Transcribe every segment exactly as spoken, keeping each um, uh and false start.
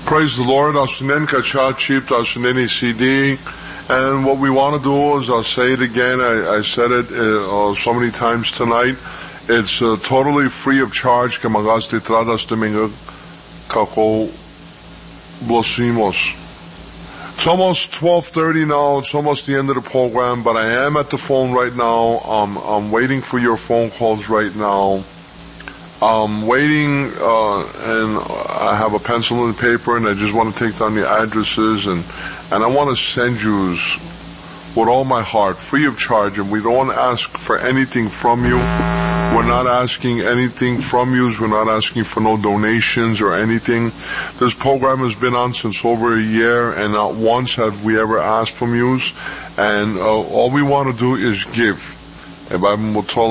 Praise the Lord. Asunen kacha chip asuneni C D. And what we want to do is, I'll say it again, I, I said it uh, so many times tonight, it's uh, totally free of charge. Que magas te tradas domingo kako blosimos. It's almost twelve thirty now. It's almost the end of the program, but I am at the phone right now. Um, I'm waiting for your phone calls right now. I'm waiting, uh, and I have a pencil and paper, and I just want to take down the addresses, and, and I want to send you with all my heart, free of charge, and we don't ask for anything from you. We're not asking anything from you. We're not asking for no donations or anything. This program has been on since over a year, and not once have we ever asked from you. And uh, all we want to do is give. And that's exactly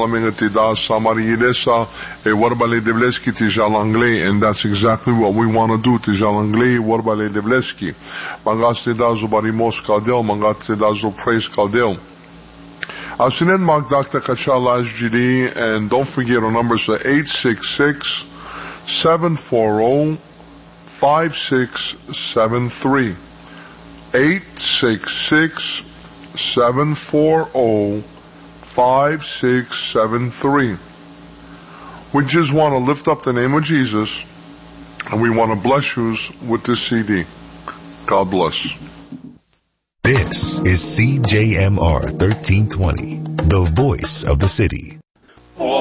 what we want to do. Tijalangli, Warbale Devleski. Mangaste dazo barimos kaldel, mangaste dazo praise kaldel. Asinen mag Doctor Kachala S G D, and don't forget our numbers are eight six six, seven four zero, five six seven three. eight six six, seven four zero, five six seven three. We just want to lift up the name of Jesus, and we want to bless you with this C D. God bless. This is C J M R thirteen twenty, the voice of the city.